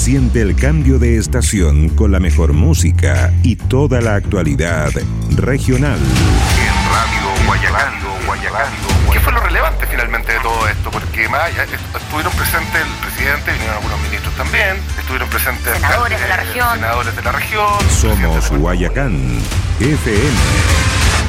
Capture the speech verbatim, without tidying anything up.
Siente el cambio de estación con la mejor música y toda la actualidad regional. En Radio Guayacán, Guayacán. ¿Qué fue lo relevante finalmente de todo esto? Porque más allá, estuvieron presentes el presidente, vinieron algunos ministros también, estuvieron presentes senadores de la región. senadores de la región. Somos Guayacán F M.